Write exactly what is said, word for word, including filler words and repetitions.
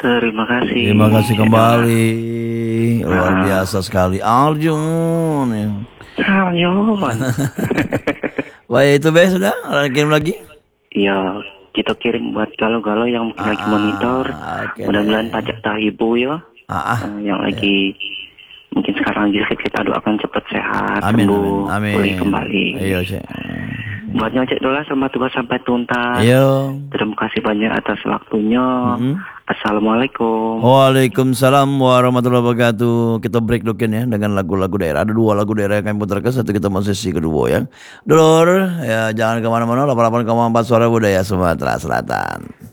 Terima kasih. Terima kasih Ya, kembali. Luar Nah, biasa sekali. Arjun. Ya. Aryon. Baik itu Be sudah. Ada kirim lagi? Ya, kita kirim buat galau-galau yang mungkin Ah, lagi monitor. ah, oke Mudah-mudahan deh. pajak tahibu ya. Ah, ah. Eh, yang Ya. lagi mungkin sekarang lagi sakit, kita doakan cepat sehat, Amin, amin, sembuh, pulih amin. kembali. Ayo, Cek. Buat nyocek dulu selamat tugas sampai tuntas. Ayo. Terima kasih banyak atas waktunya. Mm-mm. Assalamualaikum. Waalaikumsalam warahmatullahi wabarakatuh. Kita break dulu ya dengan lagu-lagu daerah. Ada dua lagu daerah yang kami putarkan. Satu kita mau sesi kedua ya. Dulur, ya jangan kemana-mana. delapan puluh delapan koma empat Suara Budaya Sumatera Selatan.